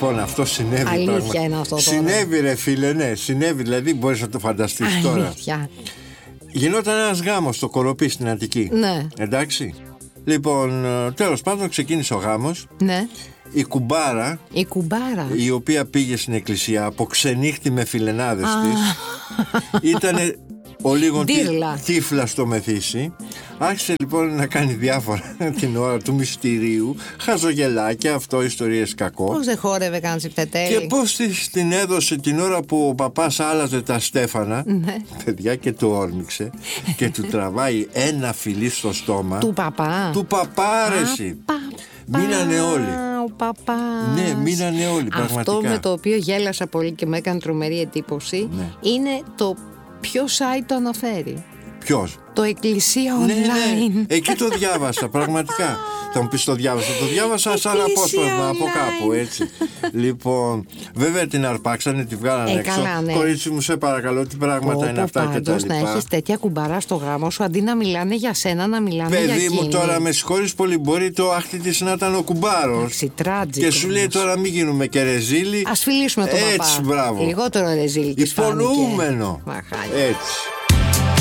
Λοιπόν, αυτό συνέβη. Αλήθεια είναι αυτό τώρα? Συνέβη, ρε φίλε, ναι, συνέβη. Δηλαδή, μπορείς να το φανταστείς τώρα. Αλήθεια. Γινόταν ένας γάμος στο Κοροπή στην Αττική. Ναι. Εντάξει. Λοιπόν, τέλος πάντων ξεκίνησε ο γάμος. Ναι. Η κουμπάρα, η οποία πήγε στην εκκλησία από ξενύχτη με φιλενάδες της, ήτανε ο λίγο τύφλα στο μεθύσι. Άρχισε λοιπόν να κάνει διάφορα την ώρα του μυστηρίου, χαζογελάκια, αυτό, ιστορίες κακό. Πώς δεν χόρευε καν τσιπτετέλη. Και πώς την έδωσε την ώρα που ο παπάς άλλαζε τα στέφανα. Ναι. Παιδιά, και του όρμηξε και του τραβάει ένα φιλί στο στόμα. Του παπά. Του παπά, αρέσει. Μείνανε όλοι. Ο παπάς. Ναι, μείνανε όλοι, πραγματικά. Αυτό με το οποίο γέλασα πολύ και με έκανε τρομερή εντύπωση, ναι, είναι το ποιο site το αναφέρει. Ποιος? Το Εκκλησία Online. Ναι. Εκεί το διάβασα, πραγματικά. Θα μου πεις το διάβασα. Το διάβασα σαν απόσπασμα από κάπου, έτσι. Λοιπόν, βέβαια την αρπάξανε, τη βγάλανε έξω. Καλά, ναι. Κορίτσι μου, σε παρακαλώ, τι πράγματα είναι αυτά και τα λοιπά. Να έχεις τέτοια κουμπαρά στο γάμο σου, αντί να μιλάνε για σένα, να μιλάνε για εκείνη. Παιδί μου, τώρα με συγχωρείς πολύ, μπορεί το άχτη της να ήταν ο κουμπάρος. Και σου λέει τώρα μην γίνουμε και ρεζίλι. Ας φιλήσουμε τον παπά. Έτσι, μπράβο. Λιγότερο ρεζίλι της φάνηκε. Υπονοούμενο. Έτσι.